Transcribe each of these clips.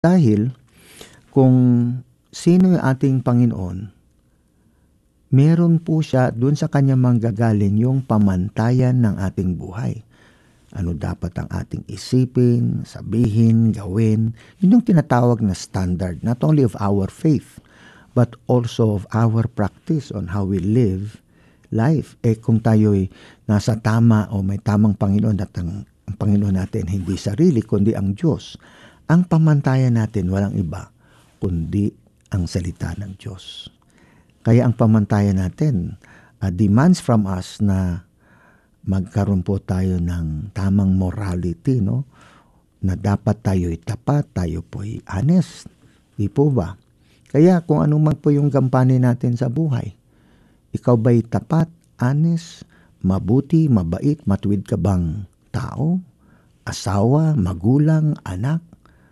Dahil kung sino yung ating Panginoon, meron po siya doon sa kanya manggagaling yung pamantayan ng ating buhay. Ano dapat ang ating isipin, sabihin, gawin. Yun yung tinatawag na standard, not only of our faith, but also of our practice on how we live life. Kung tayo'y nasa tama o may tamang Panginoon at ang Panginoon natin hindi sarili kundi ang Diyos, ang pamantayan natin walang iba kundi ang salita ng Diyos. Kaya ang pamantayan natin demands from us na magkaroon po tayo ng tamang morality, no? Na dapat tayo'y tapat, tayo po'y honest. Di po ba? Kaya kung ano man po yung gampanin natin sa buhay, ikaw ba'y tapat, honest, mabuti, mabait, matuwid ka bang tao? Asawa, magulang, anak,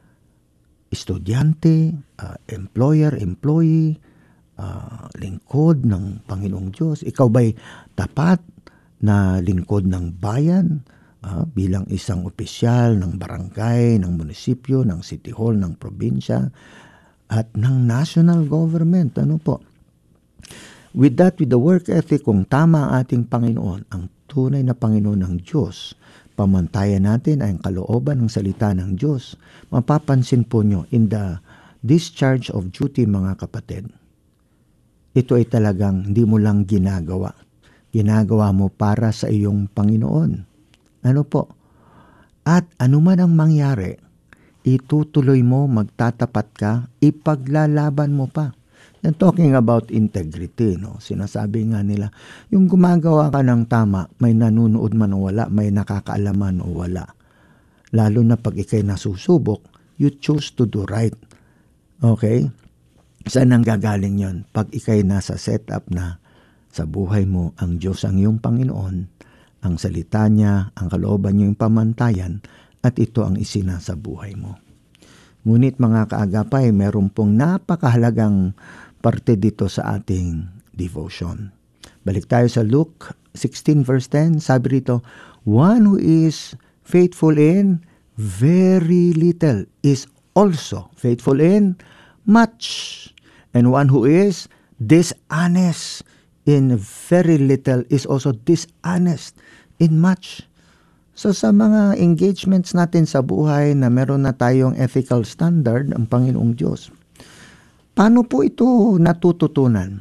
estudyante, employer, employee, lingkod ng Panginoong Diyos. Ikaw ba'y tapat na lingkod ng bayan bilang isang opisyal ng barangay, ng munisipyo, ng city hall, ng probinsya, at ng national government? Ano po? With that, with the work ethic, kung tama ang ating Panginoon, ang tunay na Panginoon ng Diyos, pamantayan natin ay ang kalooban ng salita ng Diyos, mapapansin po nyo in the discharge of duty, mga kapatid, ito ay talagang hindi mo lang ginagawa. Ginagawa mo para sa iyong Panginoon. Ano po? At anuman ang mangyari, itutuloy mo, magtatapat ka, ipaglalaban mo pa. And talking about integrity, no? Sinasabi nga nila, yung gumagawa ka ng tama, may nanunood man o wala, may nakakaalaman o wala. Lalo na pag ikay nasusubok, you choose to do right. Okay? Saan ang gagaling yon? Pag ikay nasa setup na sa buhay mo, ang Diyos ang iyong Panginoon, ang salita niya, ang kalooban niya yung pamantayan, at ito ang isinasa buhay mo. Ngunit mga kaagapay, meron pong napakahalagang parte dito sa ating devotion. Balik tayo sa Luke 16 verse 10, sabi rito, one who is faithful in very little is also faithful in much. And one who is dishonest in very little is also dishonest in much. So sa mga engagements natin sa buhay na meron na tayong ethical standard, ang Panginoong Diyos, paano po ito natututunan?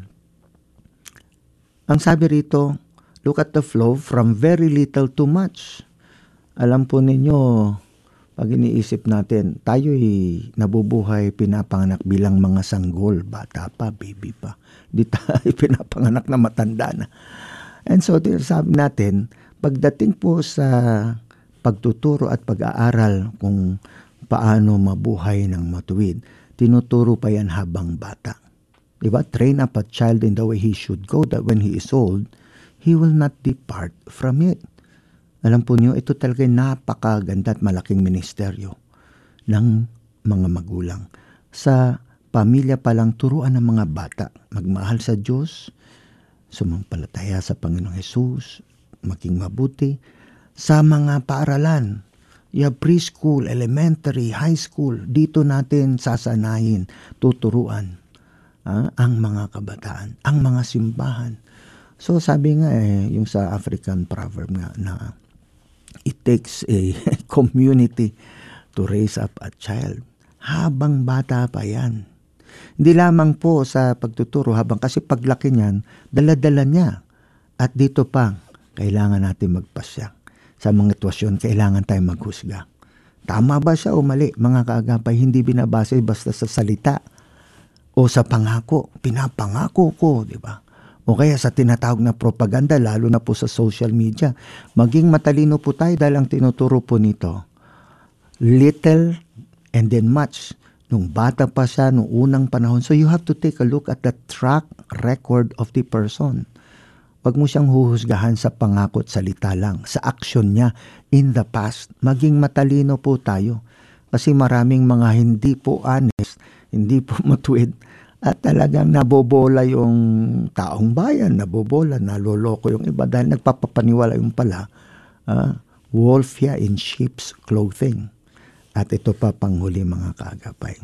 Ang sabi rito, look at the flow from very little to much. Alam po ninyo, pag iniisip natin, tayo'y nabubuhay, pinapanganak bilang mga sanggol, bata pa, baby pa. Di tayo pinapanganak na matanda na. And so, sabi natin, pagdating po sa pagtuturo at pag-aaral kung paano mabuhay ng matuwid, tinuturo pa yan habang bata. Diba? Train up a child in the way he should go, that when he is old, he will not depart from it. Alam po niyo, ito talaga napakaganda at malaking ministeryo ng mga magulang. Sa pamilya pa lang, turuan ng mga bata, magmahal sa Diyos, sumampalataya sa Panginoong Hesus, maging mabuti. Sa mga paaralan, preschool, elementary, high school, dito natin sasanayin, tuturuan ang mga kabataan, ang mga simbahan. So sabi nga yung sa African proverb nga na it takes a community to raise up a child. Habang bata pa yan. Hindi lamang po sa pagtuturo, habang kasi paglaki niyan, dala-dala niya. At dito pa, kailangan natin magpasya. Sa mga sitwasyon, kailangan tayong maghusga. Tama ba siya o mali? Mga kaagapay, hindi binabase basta sa salita o sa pangako. Pinapangako ko, di ba? O kaya sa tinatawag na propaganda, lalo na po sa social media. Maging matalino po tayo dahil ang tinuturo po nito, little and then much. Nung bata pa siya, nung unang panahon. So you have to take a look at the track record of the person. Huwag mo siyang huhusgahan sa pangako at salita lang, sa aksyon niya in the past. Maging matalino po tayo. Kasi maraming mga hindi po honest, hindi po matuwid, at talagang nabobola yung taong bayan, nabobola, naloloko yung iba dahil nagpapapaniwala yung pala, wolf in sheep's clothing. At ito pa panghuli mga kaagapay.